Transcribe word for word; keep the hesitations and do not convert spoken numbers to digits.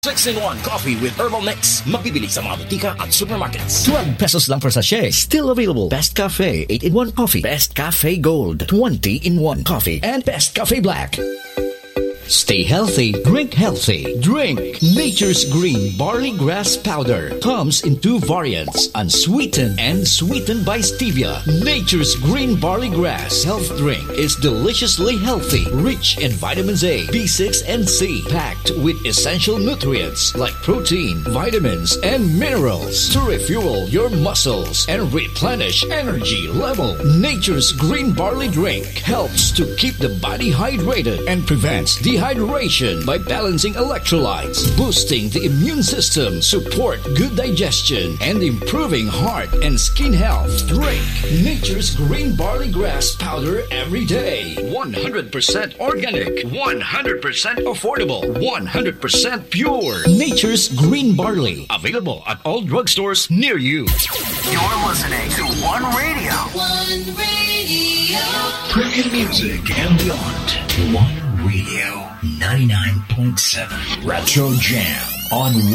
six in one coffee with herbal mix. Mabibili sa mga butika at supermarkets. twelve pesos lang per sachet. Still available. Best Cafe eight in one coffee. Best Cafe Gold twenty in one coffee. And Best Cafe Black. Stay healthy, drink healthy. Drink Nature's Green Barley Grass Powder. Comes in two variants, unsweetened and sweetened by stevia. Nature's Green Barley Grass Health Drink is deliciously healthy, rich in vitamins A, B six, and C, packed with essential nutrients like protein, vitamins, and minerals to refuel your muscles and replenish energy level. Nature's Green Barley Drink helps to keep the body hydrated and prevents dehydration by balancing electrolytes, boosting the immune system, support good digestion, and improving heart and skin health. Drink Nature's Green Barley Grass Powder every day. one hundred percent organic, one hundred percent affordable, one hundred percent pure. Nature's Green Barley. Available at all drugstores near you. You're listening to One Radio. One Radio. Premium music and beyond. One Radio. ninety-nine point seven Retro Jam on